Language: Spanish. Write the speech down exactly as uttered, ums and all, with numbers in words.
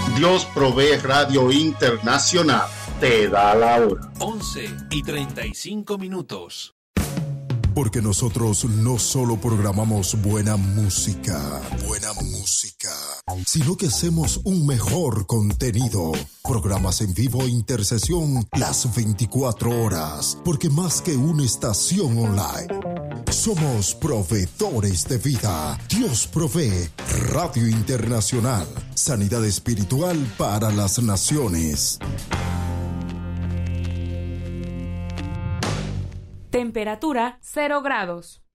Dios Provee Radio Internacional te da la hora. once y treinta y cinco minutos. Porque nosotros no solo programamos buena música, buena música, sino que hacemos un mejor contenido. Programas en vivo e intercesión las veinticuatro horas. Porque más que una estación online, somos proveedores de vida. Dios Provee Radio Internacional. Sanidad espiritual para las naciones. Temperatura cero grados.